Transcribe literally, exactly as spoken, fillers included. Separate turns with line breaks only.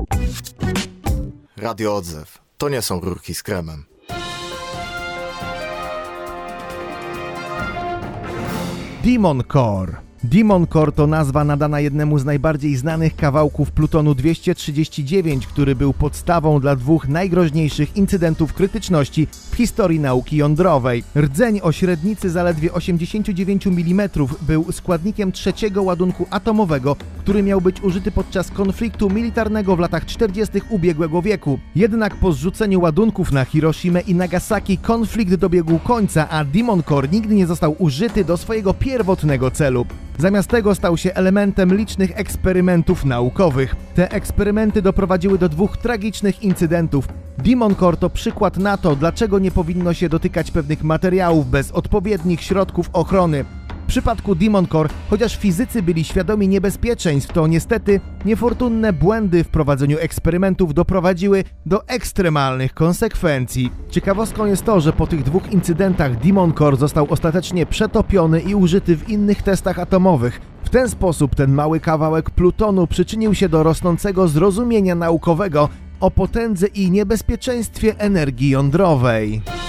Radio Odzew. To nie są rurki z kremem.
Demon Core. Demon Core to nazwa nadana jednemu z najbardziej znanych kawałków plutonu dwieście trzydzieści dziewięć, który był podstawą dla dwóch najgroźniejszych incydentów krytyczności w historii nauki jądrowej. Rdzeń o średnicy zaledwie osiemdziesiąt dziewięć milimetrów był składnikiem trzeciego ładunku atomowego, który miał być użyty podczas konfliktu militarnego w latach czterdziestych ubiegłego wieku. Jednak po zrzuceniu ładunków na Hiroshimę i Nagasaki konflikt dobiegł końca, a Demon Core nigdy nie został użyty do swojego pierwotnego celu. Zamiast tego stał się elementem licznych eksperymentów naukowych. Te eksperymenty doprowadziły do dwóch tragicznych incydentów. Demon Core to przykład na to, dlaczego nie powinno się dotykać pewnych materiałów bez odpowiednich środków ochrony. W przypadku Demon Core, chociaż fizycy byli świadomi niebezpieczeństw, to niestety niefortunne błędy w prowadzeniu eksperymentów doprowadziły do ekstremalnych konsekwencji. Ciekawostką jest to, że po tych dwóch incydentach Demon Core został ostatecznie przetopiony i użyty w innych testach atomowych. W ten sposób ten mały kawałek plutonu przyczynił się do rosnącego zrozumienia naukowego o potędze i niebezpieczeństwie energii jądrowej.